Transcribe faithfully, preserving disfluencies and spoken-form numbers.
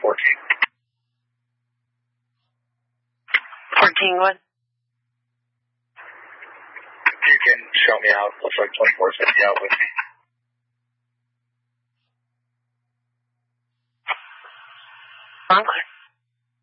fourteen. fourteen what? If you can show me out, looks like twenty-four is going to be out with me. Okay.